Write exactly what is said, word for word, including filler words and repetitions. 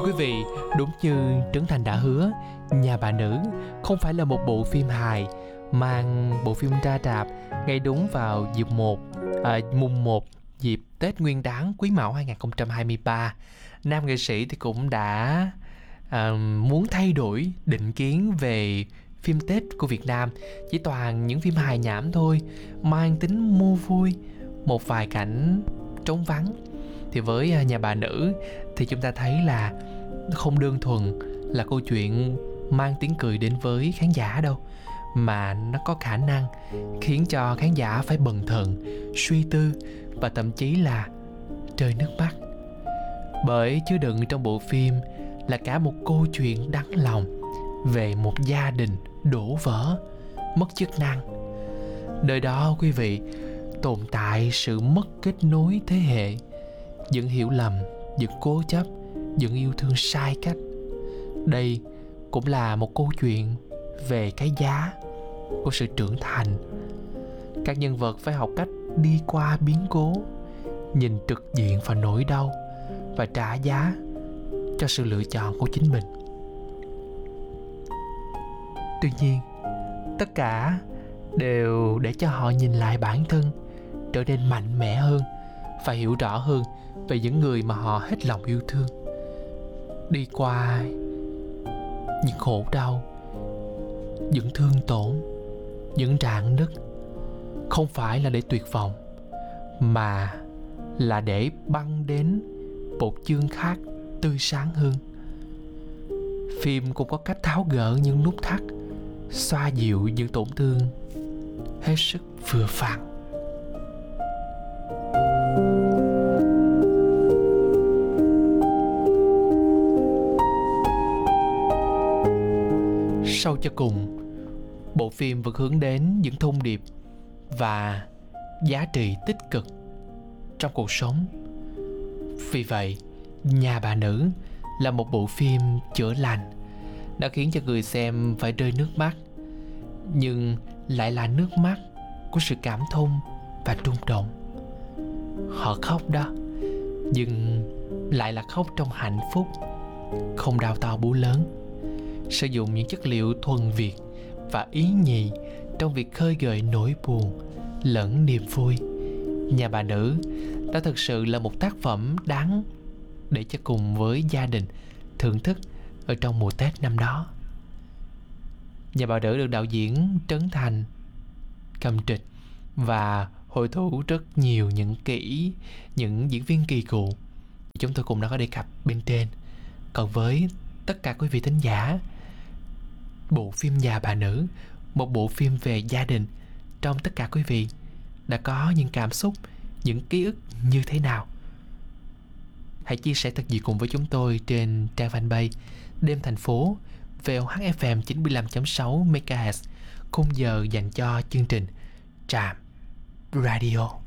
quý vị, đúng như Trấn Thành đã hứa, Nhà bà nữ không phải là một bộ phim hài, mang bộ phim ra rạp ngay đúng vào dịp một à, mùng một dịp Tết Nguyên Đán Quý Mão hai không hai ba. Nam nghệ sĩ thì cũng đã à, muốn thay đổi định kiến về phim Tết của Việt Nam, chỉ toàn những phim hài nhảm thôi, mang tính mua vui, một vài cảnh trống vắng. Thì với Nhà bà nữ thì chúng ta thấy là không đơn thuần là câu chuyện mang tiếng cười đến với khán giả đâu, mà nó có khả năng khiến cho khán giả phải bần thần, suy tư và thậm chí là rơi nước mắt. Bởi chứa đựng trong bộ phim là cả một câu chuyện đắng lòng về một gia đình đổ vỡ, mất chức năng. Nơi đó quý vị, tồn tại sự mất kết nối thế hệ, những hiểu lầm, những cố chấp, những yêu thương sai cách. Đây cũng là một câu chuyện về cái giá của sự trưởng thành. Các nhân vật phải học cách đi qua biến cố, nhìn trực diện vào nỗi đau và trả giá cho sự lựa chọn của chính mình. Tuy nhiên, tất cả đều để cho họ nhìn lại bản thân, trở nên mạnh mẽ hơn và hiểu rõ hơn về những người mà họ hết lòng yêu thương. Đi qua những khổ đau, những thương tổn, những rạn nứt, không phải là để tuyệt vọng, mà là để băng đến một chương khác tươi sáng hơn. Phim cũng có cách tháo gỡ những nút thắt, xoa dịu những tổn thương hết sức vừa phẳng. Sau cho cùng, bộ phim vẫn hướng đến những thông điệp và giá trị tích cực trong cuộc sống. Vì vậy, Nhà bà nữ là một bộ phim chữa lành, đã khiến cho người xem phải rơi nước mắt, nhưng lại là nước mắt của sự cảm thông và rung động. Họ khóc đó, nhưng lại là khóc trong hạnh phúc, không đau to búa lớn. Sử dụng những chất liệu thuần Việt và ý nhị trong việc khơi gợi nỗi buồn lẫn niềm vui, Nhà bà nữ đã thực sự là một tác phẩm đáng để cho cùng với gia đình thưởng thức ở trong mùa Tết năm đó. Nhà bà nữ được đạo diễn Trấn Thành cầm trịch và hội thủ rất nhiều những kỹ những diễn viên kỳ cựu chúng tôi cũng đã có đề cập bên trên. Còn với tất cả quý vị thính giả, bộ phim Nhà bà nữ, một bộ phim về gia đình, trong tất cả quý vị đã có những cảm xúc, những ký ức như thế nào? Hãy chia sẻ thật gì cùng với chúng tôi trên trang fanpage Đêm Thành Phố vê o hát ép em chín mươi lăm chấm sáu mê ga héc, khung giờ dành cho chương trình Trạm Radio.